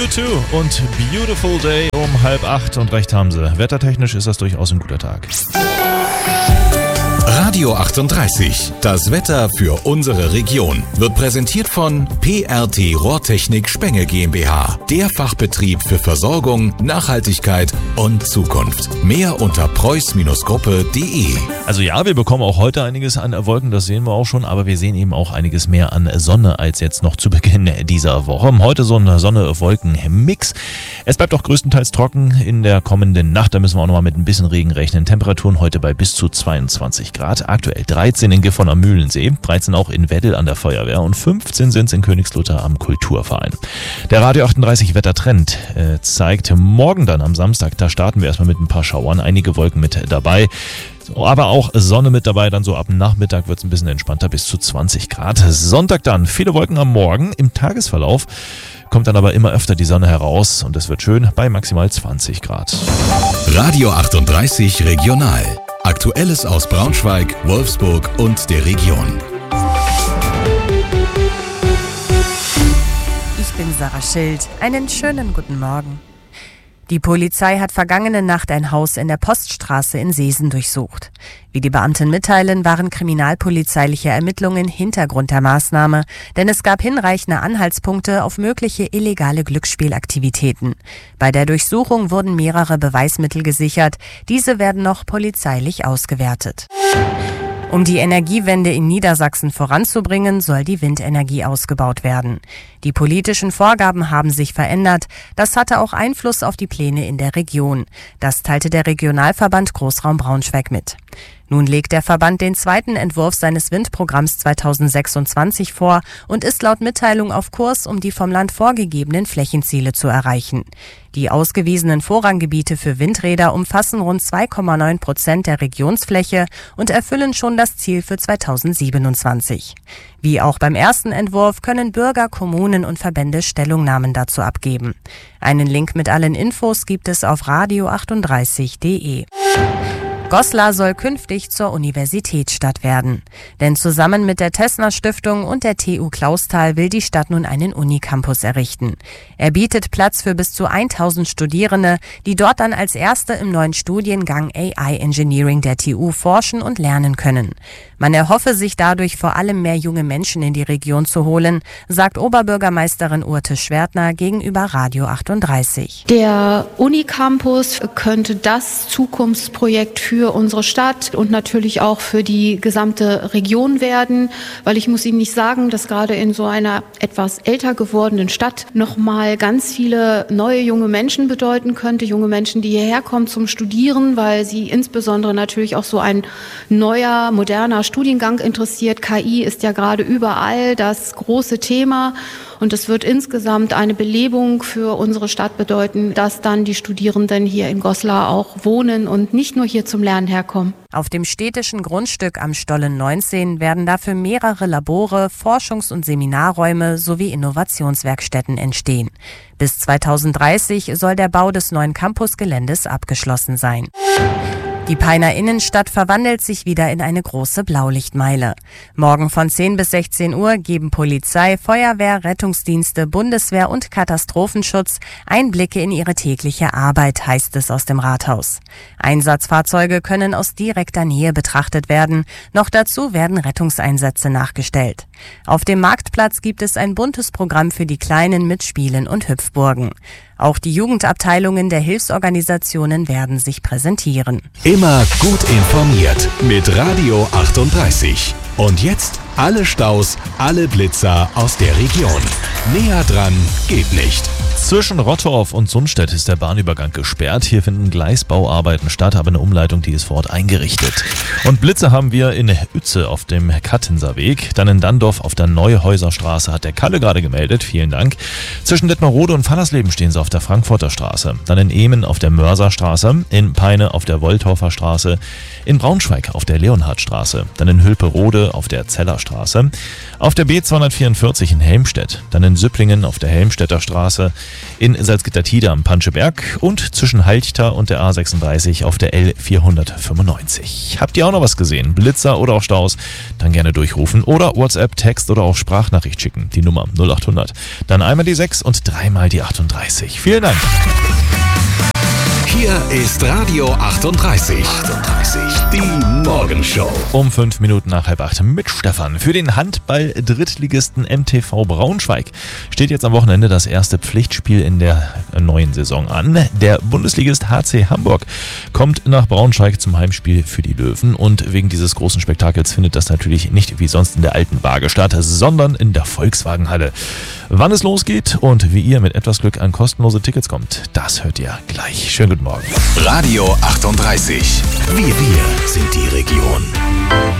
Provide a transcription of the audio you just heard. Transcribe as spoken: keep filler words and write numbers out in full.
U zwei und Beautiful Day um halb acht und recht haben sie. Wettertechnisch ist das durchaus ein guter Tag. Radio achtunddreißig, das Wetter für unsere Region, wird präsentiert von P R T Rohrtechnik Spenge GmbH, der Fachbetrieb für Versorgung, Nachhaltigkeit und Zukunft. Mehr unter preuß Gruppe punkt de. Also ja, wir bekommen auch heute einiges an Wolken, das sehen wir auch schon, aber wir sehen eben auch einiges mehr an Sonne als jetzt noch zu Beginn dieser Woche. Heute so ein Sonne-Wolken-Mix. Es bleibt auch größtenteils trocken in der kommenden Nacht, da müssen wir auch nochmal mit ein bisschen Regen rechnen. Temperaturen heute bei bis zu zweiundzwanzig Grad. Aktuell dreizehn in Gifhorn am Mühlensee, dreizehn auch in Weddel an der Feuerwehr und fünfzehn sind es in Königslutter am Kulturverein. Der Radio achtunddreißig Wettertrend äh, zeigt morgen dann am Samstag, da starten wir erstmal mit ein paar Schauern, einige Wolken mit dabei. Aber auch Sonne mit dabei, dann so ab Nachmittag wird es ein bisschen entspannter, bis zu zwanzig Grad. Sonntag dann, viele Wolken am Morgen, im Tagesverlauf kommt dann aber immer öfter die Sonne heraus und es wird schön bei maximal zwanzig Grad. Radio achtunddreißig Regional. Aktuelles aus Braunschweig, Wolfsburg und der Region. Ich bin Sarah Schild. Einen schönen guten Morgen. Die Polizei hat vergangene Nacht ein Haus in der Poststraße in Seesen durchsucht. Wie die Beamten mitteilen, waren kriminalpolizeiliche Ermittlungen Hintergrund der Maßnahme, denn es gab hinreichende Anhaltspunkte auf mögliche illegale Glücksspielaktivitäten. Bei der Durchsuchung wurden mehrere Beweismittel gesichert. Diese werden noch polizeilich ausgewertet. Um die Energiewende in Niedersachsen voranzubringen, soll die Windenergie ausgebaut werden. Die politischen Vorgaben haben sich verändert. Das hatte auch Einfluss auf die Pläne in der Region. Das teilte der Regionalverband Großraum Braunschweig mit. Nun legt der Verband den zweiten Entwurf seines Windprogramms zweitausendsechsundzwanzig vor und ist laut Mitteilung auf Kurs, um die vom Land vorgegebenen Flächenziele zu erreichen. Die ausgewiesenen Vorranggebiete für Windräder umfassen rund zwei Komma neun Prozent der Regionsfläche und erfüllen schon das Ziel für zweitausendsiebenundzwanzig. Wie auch beim ersten Entwurf können Bürger, Kommunen und Verbände Stellungnahmen dazu abgeben. Einen Link mit allen Infos gibt es auf radio achtunddreißig punkt de. Goslar soll künftig zur Universitätsstadt werden. Denn zusammen mit der Tessner Stiftung und der T U Clausthal will die Stadt nun einen Unicampus errichten. Er bietet Platz für bis zu tausend Studierende, die dort dann als Erste im neuen Studiengang A I Engineering der T U forschen und lernen können. Man erhoffe sich dadurch vor allem mehr junge Menschen in die Region zu holen, sagt Oberbürgermeisterin Urte Schwertner gegenüber Radio achtunddreißig. Der Unicampus könnte das Zukunftsprojekt für unsere Stadt und natürlich auch für die gesamte Region werden, weil ich muss Ihnen nicht sagen, dass gerade in so einer etwas älter gewordenen Stadt nochmal ganz viele neue junge Menschen bedeuten könnte, junge Menschen, die hierher kommen zum Studieren, weil sie insbesondere natürlich auch so ein neuer, moderner Studiengang interessiert. K I ist ja gerade überall das große Thema und es wird insgesamt eine Belebung für unsere Stadt bedeuten, dass dann die Studierenden hier in Goslar auch wohnen und nicht nur hier zum Lernen herkommen. Auf dem städtischen Grundstück am Stollen neunzehn werden dafür mehrere Labore, Forschungs- und Seminarräume sowie Innovationswerkstätten entstehen. Bis zweitausenddreißig soll der Bau des neuen Campusgeländes abgeschlossen sein. Die Peiner Innenstadt verwandelt sich wieder in eine große Blaulichtmeile. Morgen von zehn bis sechzehn Uhr geben Polizei, Feuerwehr, Rettungsdienste, Bundeswehr und Katastrophenschutz Einblicke in ihre tägliche Arbeit, heißt es aus dem Rathaus. Einsatzfahrzeuge können aus direkter Nähe betrachtet werden. Noch dazu werden Rettungseinsätze nachgestellt. Auf dem Marktplatz gibt es ein buntes Programm für die Kleinen mit Spielen und Hüpfburgen. Auch die Jugendabteilungen der Hilfsorganisationen werden sich präsentieren. Immer gut informiert mit Radio achtunddreißig. Und jetzt alle Staus, alle Blitzer aus der Region. Näher dran geht nicht. Zwischen Rottorf und Sundstedt ist der Bahnübergang gesperrt. Hier finden Gleisbauarbeiten statt, aber eine Umleitung, die ist vor Ort eingerichtet. Und Blitze haben wir in Uetze auf dem Kattenser Weg. Dann in Dandorf auf der Neuhäuserstraße hat der Kalle gerade gemeldet. Vielen Dank. Zwischen Detmerode und Fallersleben stehen sie auf der Frankfurter Straße. Dann in Ehmen auf der Mörserstraße. In Peine auf der Woltorfer Straße. In Braunschweig auf der Leonhardstraße. Dann in Hülperode auf der Zellerstraße. Auf der B zweihundertvierundvierzig in Helmstedt. Dann in Süpplingen auf der Helmstedter Straße. in Salzgitter-Tide am Panscheberg und zwischen Halchta und der A sechsunddreißig auf der L vierhundertfünfundneunzig. Habt ihr auch noch was gesehen? Blitzer oder auch Staus? Dann gerne durchrufen oder WhatsApp, Text oder auch Sprachnachricht schicken. Die Nummer null acht hundert. Dann einmal die sechs und dreimal die achtunddreißig. Vielen Dank. Hier ist Radio achtunddreißig. achtunddreißig. Die Morgenshow. Um fünf Minuten nach halb acht mit Stefan. Für den Handball-Drittligisten M T V Braunschweig steht jetzt am Wochenende das erste Pflichtspiel in der neuen Saison an. Der Bundesligist H C Hamburg kommt nach Braunschweig zum Heimspiel für die Löwen und wegen dieses großen Spektakels findet das natürlich nicht wie sonst in der alten Waage statt, sondern in der Volkswagenhalle. Wann es losgeht und wie ihr mit etwas Glück an kostenlose Tickets kommt, das hört ihr gleich. Schönen guten Morgen. Radio achtunddreißig. Wir, wir sind die Region.